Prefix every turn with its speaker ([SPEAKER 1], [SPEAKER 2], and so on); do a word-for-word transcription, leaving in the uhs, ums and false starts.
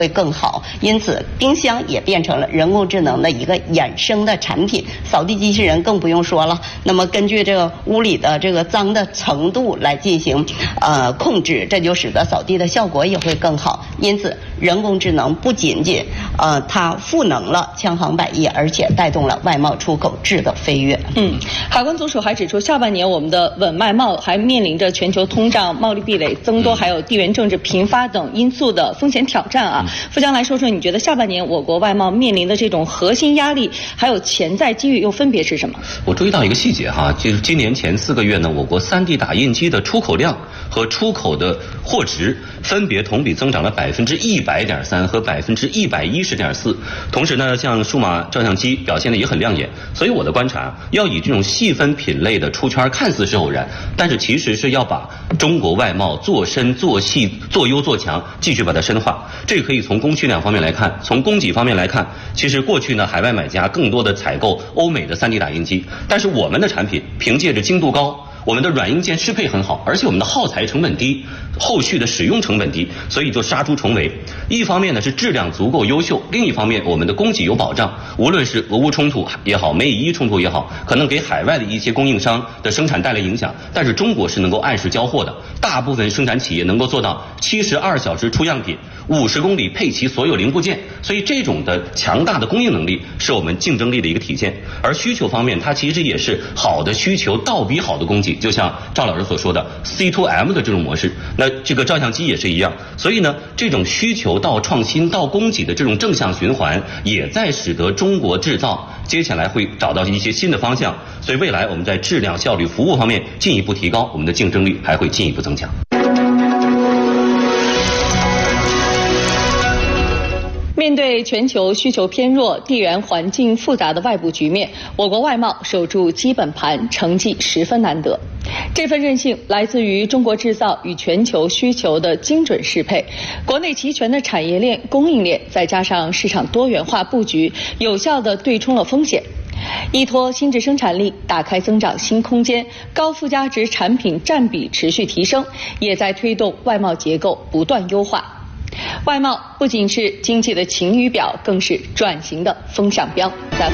[SPEAKER 1] 会更好，因此冰箱也变成了人工智能的一个衍生的产品。扫地机器人更不用说了，那么根据这个屋里的这个脏的程度来进行呃控制，这就使得扫地的效果也会更好。因此，人工智能不仅仅呃它赋能了枪行百业，而且带动了外贸出口质的飞跃。
[SPEAKER 2] 嗯，海关总署还指出，下半年我们的稳外贸还面临着全球通胀、贸易壁垒增多，还有地缘政治频发等因素的风险挑战啊。富江来说说，你觉得下半年我国外贸面临的这种核心压力，还有潜在机遇又分别是什么？
[SPEAKER 3] 我注意到一个细节哈，就是今年前四个月呢，我国 三 D 打印机的出口量和出口的货值分别同比增长了百分之一百点三和百分之一百一十点四。同时呢，像数码照相机表现的也很亮眼。所以我的观察，要以这种细分品类的出圈，看似是偶然，但是其实是要把中国外贸做深、做细、做优、做强，继续把它深化。这个可以从供需两方面来看，从供给方面来看，其实过去呢，海外买家更多的采购欧美的 三 D 打印机，但是我们的产品凭借着精度高，我们的软硬件适配很好，而且我们的耗材成本低，后续的使用成本低，所以就杀出重围。一方面呢是质量足够优秀，另一方面我们的供给有保障。无论是俄乌冲突也好，美以伊冲突也好，可能给海外的一些供应商的生产带来影响，但是中国是能够按时交货的。大部分生产企业能够做到七十二小时出样品，五十公里配齐所有零部件，所以这种的强大的供应能力是我们竞争力的一个体现。而需求方面，它其实也是好的需求倒逼好的供给，就像赵老师所说的 C to M 的这种模式，那这个照相机也是一样。所以呢，这种需求到创新到供给的这种正向循环，也在使得中国制造接下来会找到一些新的方向。所以未来我们在质量、效率、服务方面进一步提高，我们的竞争力还会进一步增强。
[SPEAKER 2] 面对全球需求偏弱、地缘环境复杂的外部局面，我国外贸守住基本盘，成绩十分难得。这份韧性来自于中国制造与全球需求的精准适配，国内齐全的产业链、供应链，再加上市场多元化布局，有效地对冲了风险。依托新质生产力，打开增长新空间，高附加值产品占比持续提升，也在推动外贸结构不断优化。外贸不仅是经济的晴雨表，更是转型的风向标。